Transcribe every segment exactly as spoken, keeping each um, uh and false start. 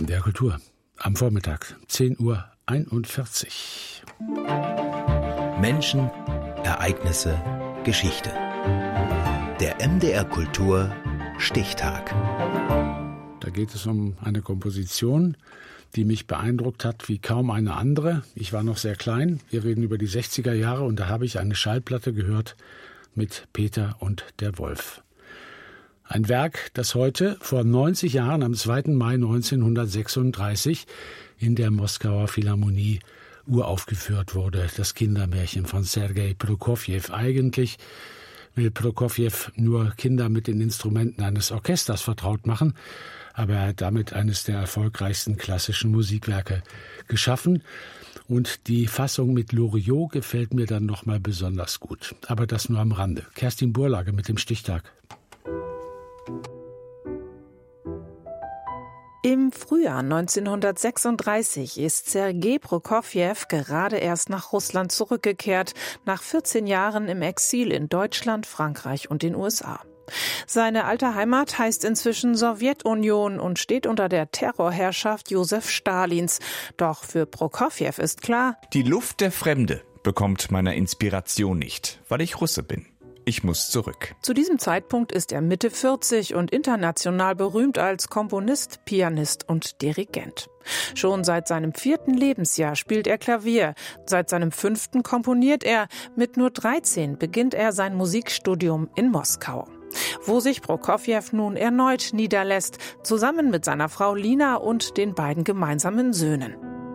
D R Kultur. Am Vormittag, zehn Uhr einundvierzig. Menschen, Ereignisse, Geschichte. Der M D R Kultur Stichtag. Da geht es um eine Komposition, die mich beeindruckt hat wie kaum eine andere. Ich war noch sehr klein, wir reden über die sechziger Jahre, und da habe ich eine Schallplatte gehört mit Peter und der Wolf. Ein Werk, das heute vor neunzig Jahren am zweiten Mai neunzehnhundertsechsunddreißig in der Moskauer Philharmonie uraufgeführt wurde. Das Kindermärchen von Sergei Prokofjew. Eigentlich will Prokofjew nur Kinder mit den Instrumenten eines Orchesters vertraut machen, aber er hat damit eines der erfolgreichsten klassischen Musikwerke geschaffen. Und die Fassung mit Loriot gefällt mir dann nochmal besonders gut. Aber das nur am Rande. Kerstin Burlage mit dem Stichtag. Im Frühjahr neunzehnhundertsechsunddreißig ist Sergei Prokofjew gerade erst nach Russland zurückgekehrt, nach vierzehn Jahren im Exil in Deutschland, Frankreich und den U S A. Seine alte Heimat heißt inzwischen Sowjetunion und steht unter der Terrorherrschaft Josef Stalins. Doch für Prokofjew ist klar: Die Luft der Fremde bekommt meiner Inspiration nicht, weil ich Russe bin. Ich muss zurück. Zu diesem Zeitpunkt ist er Mitte vierzig und international berühmt als Komponist, Pianist und Dirigent. Schon seit seinem vierten Lebensjahr spielt er Klavier. Seit seinem fünften komponiert er. Mit nur dreizehn beginnt er sein Musikstudium in Moskau, wo sich Prokofjew nun erneut niederlässt, zusammen mit seiner Frau Lina und den beiden gemeinsamen Söhnen.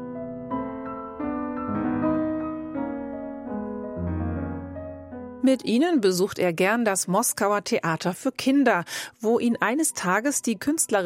Mit ihnen besucht er gern das Moskauer Theater für Kinder, wo ihn eines Tages die Künstlerin